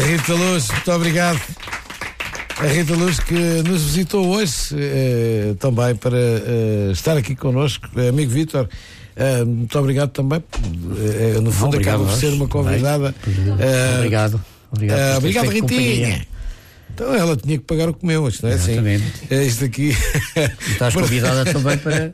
Rita Luz, muito obrigado. A Rita Luz que nos visitou hoje também para estar aqui connosco. Amigo Vítor, muito obrigado também. No fundo, acaba por ser uma convidada. Obrigado. Obrigado, Ritinha. Então ela tinha que pagar o que comeu, isto não é assim? Isto aqui. E estás convidada também para.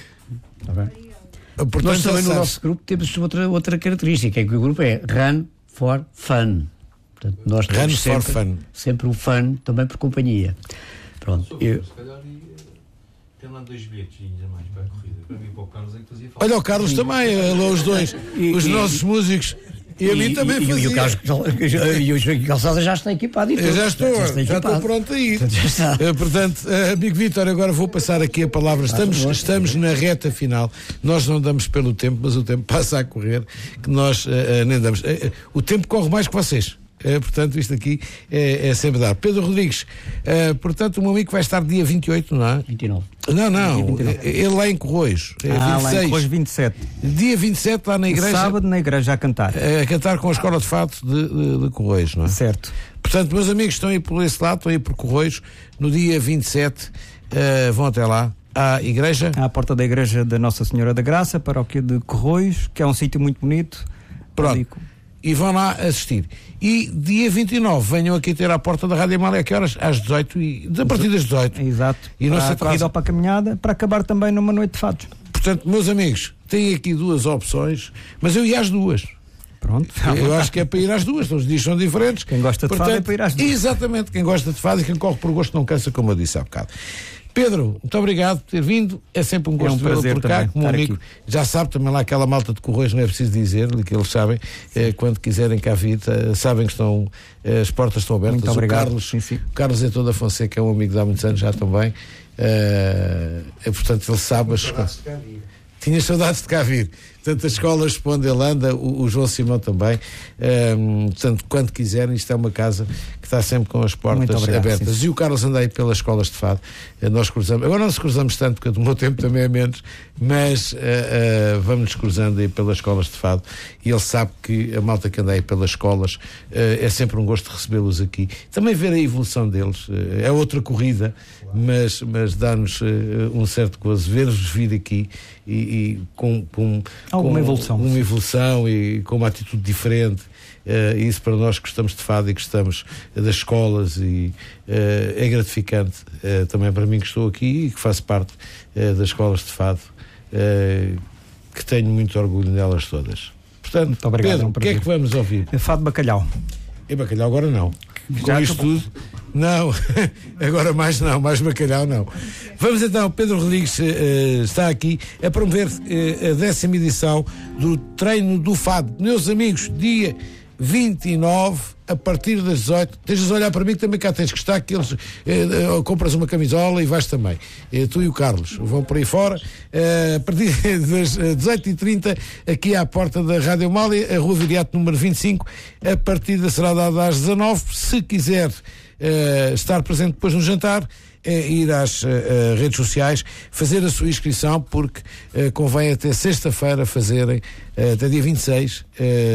Portanto, nós também no nosso grupo temos outra característica, é que o grupo é Run for Fun. Portanto, nós temos sempre o fun também por companhia. Pronto. Se calhar tem lá 2 bilhetes a mais para a corrida. Para mim, para o Carlos é que fazia falta. Olha, o Carlos também, lá os dois, os nossos músicos. E a mim também fazia. E o Joaquim Calçada já está equipado e tudo. Já estou pronto a ir. Portanto, amigo Vítor, agora vou passar aqui a palavra. Estamos na reta final. Nós não damos pelo tempo, mas o tempo passa a correr, que nós nem damos. O tempo corre mais que vocês. Portanto, isto aqui é sempre dar. Pedro Rodrigues, portanto, o meu amigo vai estar dia 28, não é? 29. Não, 29. Ele lá em Corroios. 26. Lá em Corroios, 27. Dia 27, lá na igreja. Sábado, na igreja, a cantar. A cantar com a Escola de Fado de Corroios, não é? Certo. Portanto, meus amigos, estão aí por esse lado, estão aí por Corroios, no dia 27, vão até lá. À igreja? À porta da igreja da Nossa Senhora da Graça, paróquia de Corroios, que é um sítio muito bonito. Pronto. E vão lá assistir. E dia 29 venham aqui ter à porta da Rádio Amália, a que horas? Às 18 a partir das 18. Exato. E para a corrida ou para a caminhada, para acabar também numa noite de fados. Portanto, meus amigos, têm aqui 2 opções, mas eu ia às 2. Pronto. Eu acho que é para ir às 2, os dias são diferentes. Quem gosta de fado é para ir às 2. Exatamente, quem gosta de fado e quem corre por gosto não cansa, como eu disse há bocado. Pedro, muito obrigado por ter vindo. É sempre um gosto vê-lo por cá, como um amigo. Aqui. Já sabe também lá aquela malta de Corroios, não é preciso dizer-lhe que eles sabem, quando quiserem cá vir, sabem que estão, as portas estão abertas. Muito obrigado. O Carlos é toda Fonseca, é um amigo de há muitos anos já também. Portanto, ele sabe as coisas. Tinha saudades de cá vir. Portanto, as escolas por onde ele anda, o João Simão também. Portanto, quando quiserem, isto é uma casa que está sempre com as portas abertas. Sim. E o Carlos anda aí pelas escolas de fado. Nós cruzamos. Agora não nos cruzamos tanto, porque do meu tempo também é menos, mas vamos-nos cruzando aí pelas escolas de fado. E ele sabe que a malta que anda aí pelas escolas é sempre um gosto de recebê-los aqui. Também ver a evolução deles. É outra corrida, mas dá-nos um certo gozo ver-vos vir aqui e com alguma evolução. Uma evolução e com uma atitude diferente. Isso para nós que gostamos de fado e que gostamos das escolas e é gratificante também para mim que estou aqui e que faço parte das escolas de fado, que tenho muito orgulho nelas todas. Portanto, muito obrigado, Pedro, o que é que vamos ouvir? Fado de bacalhau. E bacalhau agora não. Com isto tudo, não, agora mais bacalhau não. Vamos então, Pedro Rodrigues está aqui a promover a 10ª edição do Treino do Fado. Meus amigos, dia 29, a partir das 18, deixas olhar para mim que também cá tens que estar, que eles compras uma camisola e vais também. Tu e o Carlos vão por aí fora, a partir das 18h30, aqui à porta da Rádio Amália, a Rua Viriato número 25, a partida será dada às 19. Se quiser estar presente depois no jantar, ir às redes sociais, fazer a sua inscrição, porque convém até sexta-feira fazerem, até dia 26,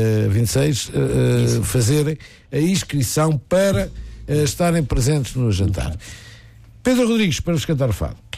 fazerem a inscrição para estarem presentes no jantar. Pedro Rodrigues, para nos cantar o fado.